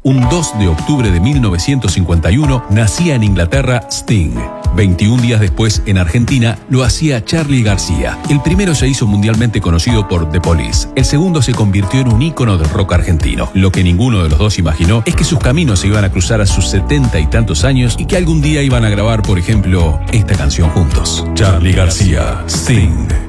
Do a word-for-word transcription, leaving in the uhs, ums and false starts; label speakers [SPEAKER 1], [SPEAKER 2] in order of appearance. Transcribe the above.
[SPEAKER 1] Un dos de octubre de mil novecientos cincuenta y uno nacía en Inglaterra Sting. veintiún días después, en Argentina, lo hacía Charly García. El primero se hizo mundialmente conocido por The Police. El segundo se convirtió en un ícono del rock argentino. Lo que ninguno de los dos imaginó es que sus caminos se iban a cruzar a sus setenta y tantos años y que algún día iban a grabar, por ejemplo, esta canción juntos. Charly García, Sting.